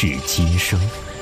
至今生。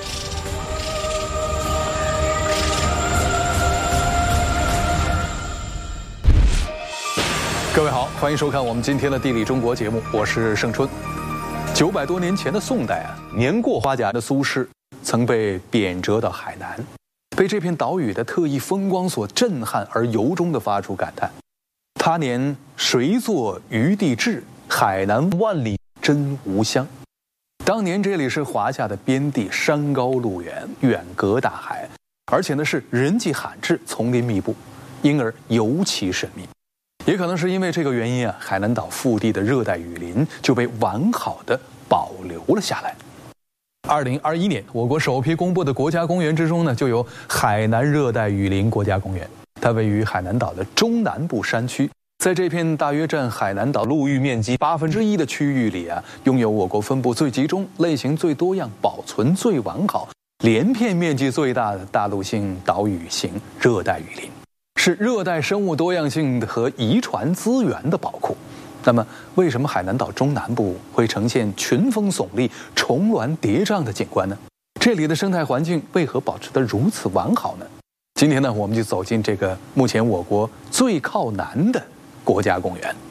各位好，欢迎收看我们今天的《地理中国》节目，我是盛春。900多年前的宋代年过花甲的苏轼曾被贬谪到海南，被这片岛屿的特异风光所震撼，而由衷地发出感叹：他年谁作余地志，海南万里真无乡。当年这里是华夏的边地，山高路远，远隔大海，而且是人迹罕至，丛林密布，因而尤其神秘。也可能是因为这个原因海南岛腹地的热带雨林就被完好的保留了下来。2021年，我国首批公布的国家公园之中就有海南热带雨林国家公园，它位于海南岛的中南部山区，在这片大约占海南岛陆域面积1/8的区域里拥有我国分布最集中、类型最多样、保存最完好、连片面积最大的大陆性岛屿型热带雨林，是热带生物多样性和遗传资源的宝库。那么，为什么海南岛中南部会呈现群峰耸立、重峦叠嶂的景观呢？这里的生态环境为何保持得如此完好呢？今天我们就走进这个目前我国最靠南的国家公园。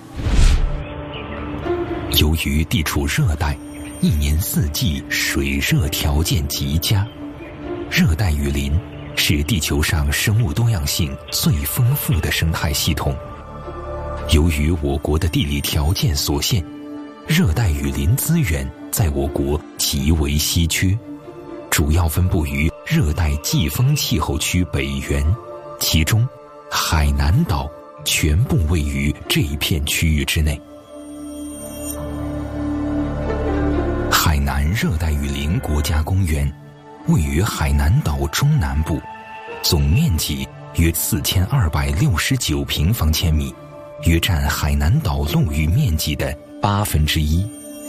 由于地处热带，一年四季水热条件极佳，热带雨林是地球上生物多样性最丰富的生态系统。由于我国的地理条件所限，热带雨林资源在我国极为稀缺，主要分布于热带季风气候区北缘，其中海南岛全部位于这一片区域之内。海南热带雨林国家公园位于海南岛中南部，总面积约4269平方千米，约占海南岛陆域面积的1/8。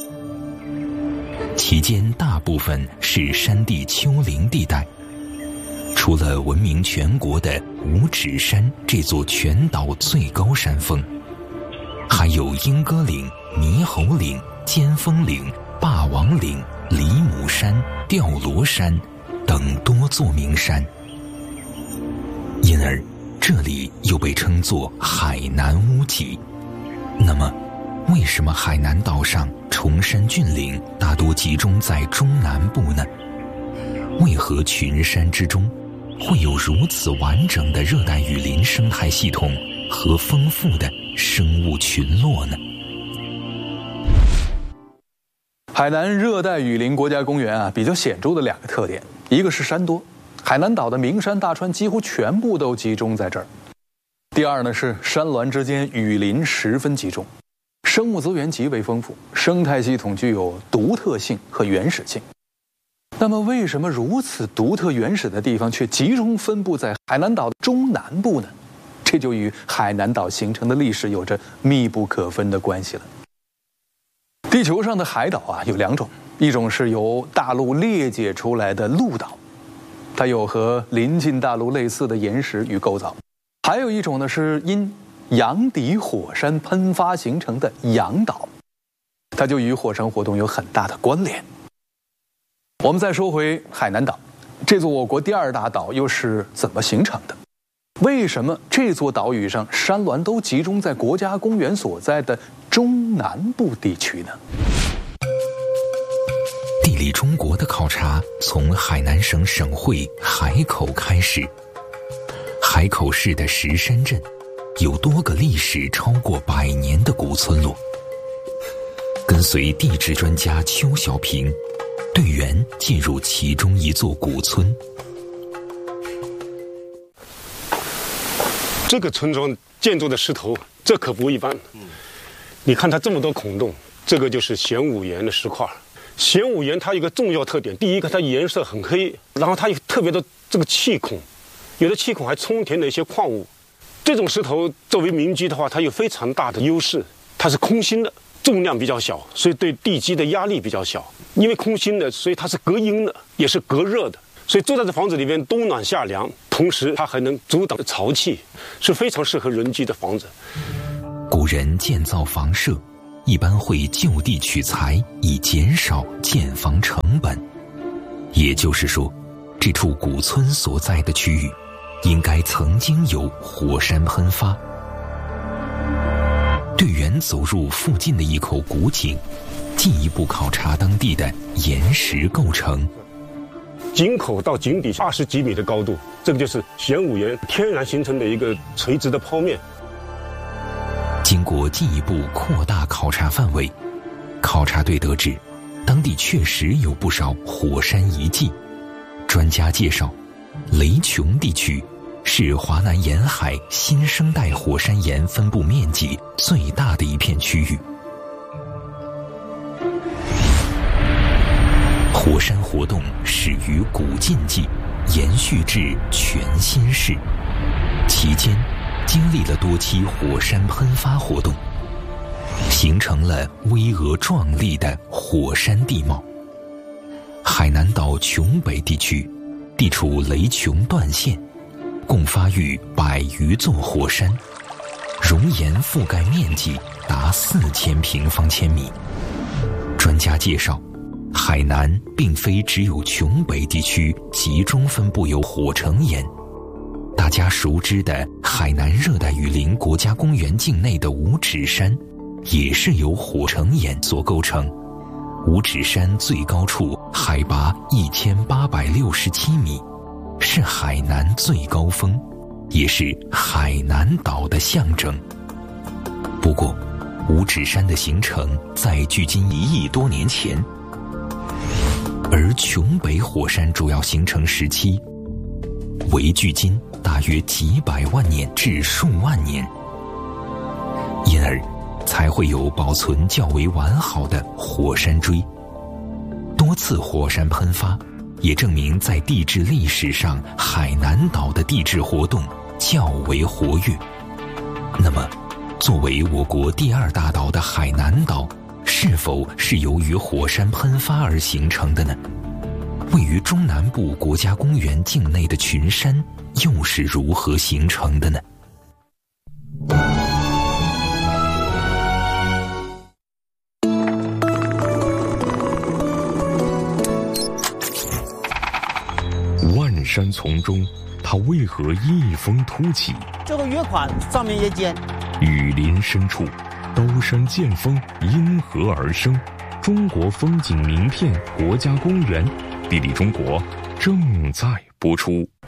其间大部分是山地丘陵地带，除了闻名全国的五指山这座全岛最高山峰，还有莺歌岭、猕猴岭、尖峰岭、霸王岭、里母山、吊罗山等多座名山，因而这里又被称作海南屋脊。那么，为什么海南岛上崇山峻岭大多集中在中南部呢？为何群山之中会有如此完整的热带雨林生态系统和丰富的生物群落呢？ 海南热带雨林国家公园比较显著的2个特点，一个是山多，海南岛的名山大川几乎全部都集中在这儿。第二是山峦之间雨林十分集中，生物资源极为丰富，生态系统具有独特性和原始性。那么为什么如此独特原始的地方却集中分布在海南岛的中南部呢？这就与海南岛形成的历史有着密不可分的关系了。地球上的海岛有2种，一种是由大陆裂解出来的陆岛，它有和临近大陆类似的岩石与构造；还有一种是因洋底火山喷发形成的洋岛，它就与火山活动有很大的关联。我们再说回海南岛，这座我国第2大岛又是怎么形成的？为什么这座岛屿上山峦都集中在国家公园所在的中南部地区呢？ 地理中国的考察从海南省省会海口开始。海口市的石山镇有多个历史超过100年的古村落。跟随地质专家邱小平，队员进入其中一座古村。 这个村庄建筑的石头，这可不一般。你看它这么多孔洞，这个就是玄武岩的石块。玄武岩它有一个重要特点，第一个它颜色很黑，然后它有特别的这个气孔，有的气孔还充填了一些矿物。这种石头作为民居的话，它有非常大的优势，它是空心的，重量比较小，所以对地基的压力比较小。因为空心的，所以它是隔音的，也是隔热的，所以住在这房子里面冬暖夏凉，同时它还能阻挡潮气，是非常适合人居的房子。 古人建造房舍一般会就地取材，以减少建房成本。 也就是说，这处古村所在的区域，应该曾经有火山喷发。队员走入附近的一口古井，进一步考察当地的岩石构成。 井口到井底20几米的高度，这个就是玄武岩天然形成的一个垂直的剖面。 经过进一步扩大考察范围，考察队得知，当地确实有不少火山遗迹。专家介绍，雷琼地区是华南沿海新生代火山岩分布面积最大的一片区域。火山活动始于古晋纪，延续至全新世，期间经历了多期火山喷发活动，形成了巍峨壮丽的火山地貌。海南岛琼北地区地处雷琼段线，共发育100余座火山，熔岩覆盖面积达4000平方千米。专家介绍，海南并非只有琼北地区集中分布有火成岩，大家熟知的海南热带雨林国家公园境内的五指山，也是由火成岩所构成。五指山最高处海拔1867米，是海南最高峰，也是海南岛的象征。不过，五指山的形成在距今1亿多年前，而琼北火山主要形成时期为距今大约几百万年至数万年，因而才会有保存较为完好的火山锥。多次火山喷发也证明在地质历史上，海南岛的地质活动较为活跃。那么，作为我国第2大岛的海南岛，是否是由于火山喷发而形成的呢？位于中南部国家公园境内的群山又是如何形成的呢？ 万山丛中，它为何异峰突起？ 这个月款上面也尖。 雨林深处，刀山剑锋因何而生？中国风景名片国家公园，地理中国正在播出。